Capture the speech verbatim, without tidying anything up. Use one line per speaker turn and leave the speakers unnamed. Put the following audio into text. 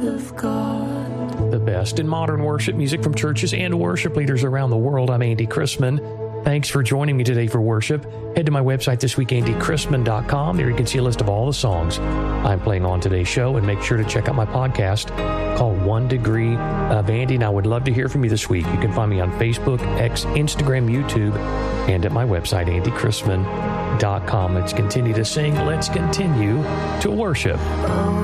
of God.
The best in modern worship music from churches and worship leaders around the world. I'm Andy Chrisman. Thanks for joining me today for worship. Head to my website this week, andy chrisman dot com. There you can see a list of all the songs I'm playing on today's show, and make sure to check out my podcast called One Degree of Andy. And I would love to hear from you this week. You can find me on Facebook, X, Instagram, YouTube, and at my website, andy chrisman dot com. Let's continue to sing. Let's continue to worship.